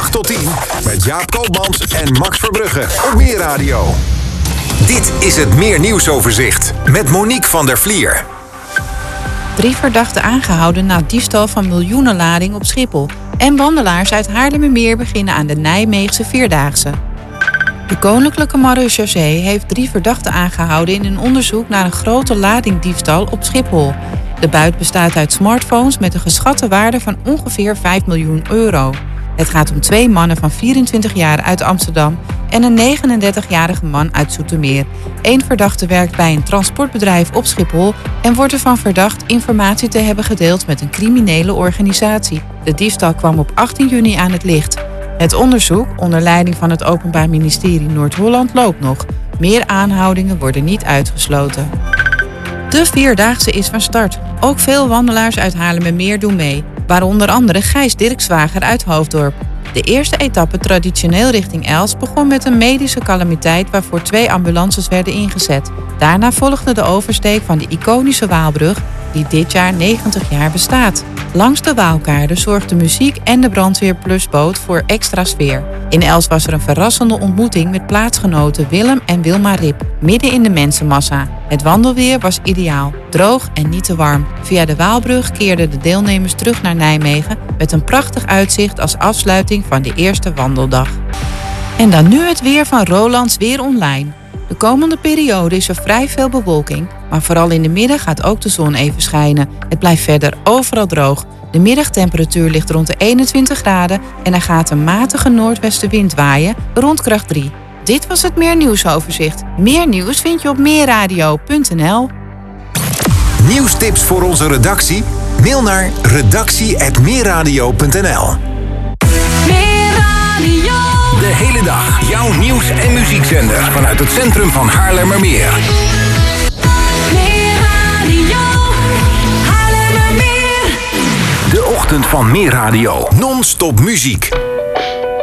8 tot 10 met Jaap Koopmans en Max Verbrugge op Meer Radio. Dit is het Meer Nieuwsoverzicht met Monique van der Vlier. 3 verdachten aangehouden na diefstal van miljoenenlading op Schiphol. En wandelaars uit Haarlemmermeer beginnen aan de Nijmeegse Vierdaagse. De Koninklijke Marechaussee heeft 3 verdachten aangehouden in een onderzoek naar een grote ladingdiefstal op Schiphol. De buit bestaat uit smartphones met een geschatte waarde van ongeveer 5 miljoen euro. Het gaat om 2 mannen van 24 jaar uit Amsterdam en een 39-jarige man uit Zoetermeer. 1 verdachte werkt bij een transportbedrijf op Schiphol en wordt ervan verdacht informatie te hebben gedeeld met een criminele organisatie. De diefstal kwam op 18 juni aan het licht. Het onderzoek, onder leiding van het Openbaar Ministerie Noord-Holland, loopt nog. Meer aanhoudingen worden niet uitgesloten. De Vierdaagse is van start. Ook veel wandelaars uit Haarlemmermeer doen mee. Waaronder andere Gijs Dirkswager uit Hoofddorp. De eerste etappe traditioneel richting Els begon met een medische calamiteit waarvoor 2 ambulances werden ingezet. Daarna volgde de oversteek van de iconische Waalbrug, die dit jaar 90 jaar bestaat. Langs de Waalkade zorgde muziek en de brandweerplusboot voor extra sfeer. In Els was er een verrassende ontmoeting met plaatsgenoten Willem en Wilma Rip, midden in de mensenmassa. Het wandelweer was ideaal, droog en niet te warm. Via de Waalbrug keerden de deelnemers terug naar Nijmegen met een prachtig uitzicht als afsluiting van de eerste wandeldag. En dan nu het weer van Rolands Weer Online. De komende periode is er vrij veel bewolking, maar vooral in de middag gaat ook de zon even schijnen. Het blijft verder overal droog. De middagtemperatuur ligt rond de 21 graden en er gaat een matige noordwestenwind waaien rond kracht 3. Dit was het Meer Nieuwsoverzicht. Meer nieuws vind je op meerradio.nl. Nieuwstips voor onze redactie? Mail naar redactie@meerradio.nl. De hele dag jouw nieuws- en muziekzender vanuit het centrum van Haarlemmermeer. De ochtend van Meer Radio. Non-stop muziek.